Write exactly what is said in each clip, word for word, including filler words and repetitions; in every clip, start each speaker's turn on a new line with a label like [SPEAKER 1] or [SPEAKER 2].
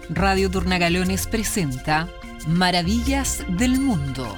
[SPEAKER 1] Radio Turnagalones presenta Maravillas del Mundo.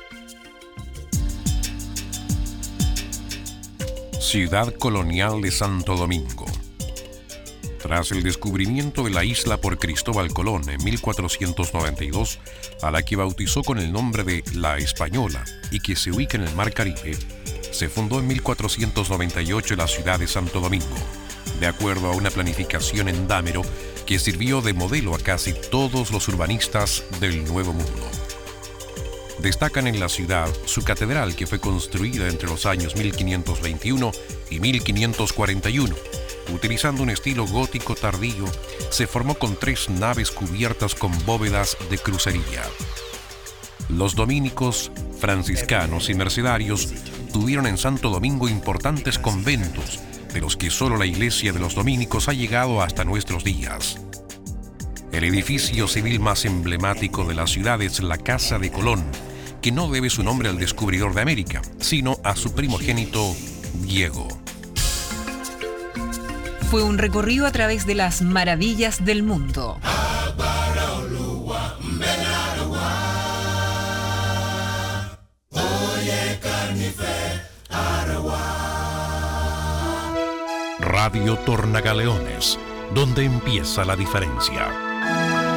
[SPEAKER 2] Ciudad colonial de Santo Domingo. Tras el descubrimiento de la isla por Cristóbal Colón en mil cuatrocientos noventa y dos, a la que bautizó con el nombre de La Española y que se ubica en el Mar Caribe, se fundó en mil cuatrocientos noventa y ocho la ciudad de Santo Domingo, de acuerdo a una planificación en Dámero que sirvió de modelo a casi todos los urbanistas del Nuevo Mundo. Destacan en la ciudad su catedral, que fue construida entre los años mil quinientos veintiuno y mil quinientos cuarenta y uno. Utilizando un estilo gótico tardío, se formó con tres naves cubiertas con bóvedas de crucería. Los dominicos, franciscanos y mercedarios tuvieron en Santo Domingo importantes conventos, de los que solo la iglesia de los dominicos ha llegado hasta nuestros días. El edificio civil más emblemático de la ciudad es la Casa de Colón, que no debe su nombre al descubridor de América, sino a su primogénito, Diego.
[SPEAKER 1] Fue un recorrido a través de las maravillas del mundo.
[SPEAKER 2] Radio Turnagaleones, donde empieza la diferencia.